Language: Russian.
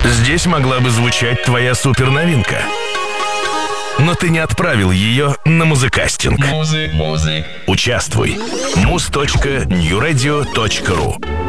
Здесь могла бы звучать твоя суперновинка. Но ты не отправил ее на музыкастинг. Участвуй. muz.newradio.ru